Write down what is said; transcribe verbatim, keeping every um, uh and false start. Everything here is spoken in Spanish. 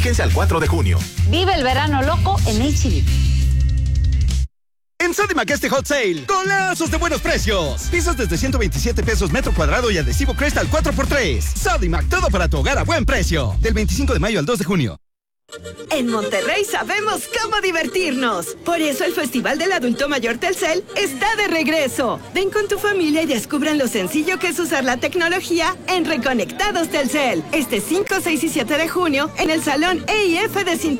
Vigencia al cuatro de junio. Vive el verano loco en H E B. En Sodimac este hot sale, golazos de buenos precios. Pisos desde ciento veintisiete pesos metro cuadrado y adhesivo Crest cuatro por tres. Sodimac, todo para tu hogar a buen precio. Del veinticinco de mayo al dos de junio. En Monterrey sabemos cómo divertirnos. Por eso el Festival del Adulto Mayor Telcel está de regreso. Ven con tu familia y descubran lo sencillo que es usar la tecnología en Reconectados Telcel. Este cinco, seis y siete de junio en el Salón E I F de Cintermex.